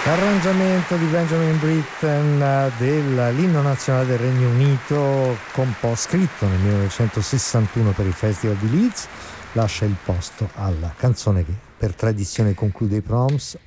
Arrangiamento di Benjamin Britten dell'inno nazionale del Regno Unito, scritto nel 1961 per il Festival di Leeds, lascia il posto alla canzone che per tradizione conclude i Proms,